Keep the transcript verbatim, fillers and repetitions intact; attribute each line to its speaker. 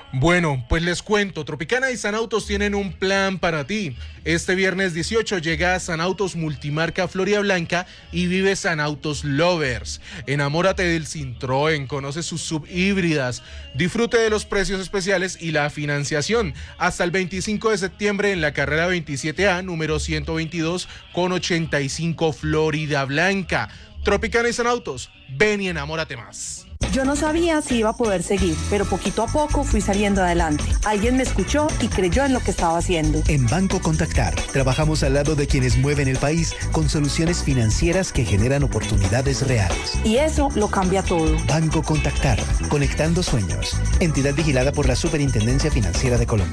Speaker 1: Bueno, pues les cuento, Tropicana y Sanautos tienen un plan para ti. Este viernes dieciocho llega a Sanautos Multimarca Floria Blanca y vive Sanautos Lovers. Enamórate del Citroën, conoce sus subhíbridas, disfrute de los precios especiales y la financiación. Hasta el veinticinco de septiembre en la carrera veintisiete A, número ciento veintidós con ochenta y cinco Florida Blanca. Tropicana y Sanautos, ven y enamórate más.
Speaker 2: Yo no sabía si iba a poder seguir, pero poquito a poco fui saliendo adelante. Alguien me escuchó y creyó en lo que estaba haciendo.
Speaker 3: En Banco Contactar, trabajamos al lado de quienes mueven el país con soluciones financieras que generan oportunidades reales.
Speaker 2: Y eso lo cambia todo.
Speaker 3: Banco Contactar, conectando sueños. Entidad vigilada por la Superintendencia Financiera de Colombia.